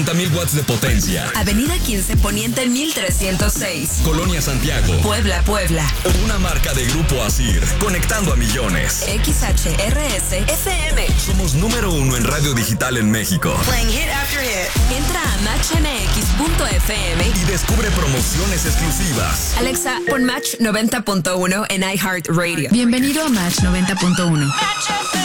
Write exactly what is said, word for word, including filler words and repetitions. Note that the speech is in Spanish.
mil watts de potencia. Avenida quince Poniente mil trescientos seis. Colonia Santiago. Puebla, Puebla. Una marca de Grupo Asir, conectando a millones. X H R S F M. Somos número uno en radio digital en México. Playing hit after hit. Entra a match m x punto f m y descubre promociones exclusivas. Alexa, pon Match noventa punto uno en iHeartRadio. Bienvenido a Match noventa punto uno.